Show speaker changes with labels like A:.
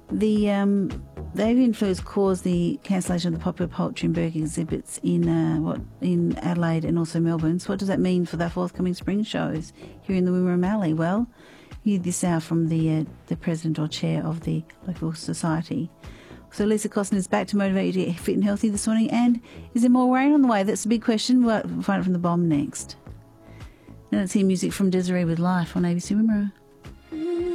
A: The avian flu has caused the cancellation of the popular poultry and burger exhibits in Adelaide and also Melbourne. So what does that mean for the forthcoming spring shows here in the Wimmera Mallee? Well, hear this out from the president or chair of the local society. So Lisa Costin is back to motivate you to get fit and healthy this morning. And is there more rain on the way? That's the big question. We'll find it from the bomb next. Now let's hear music from Desiree with Life on ABC Wimmera.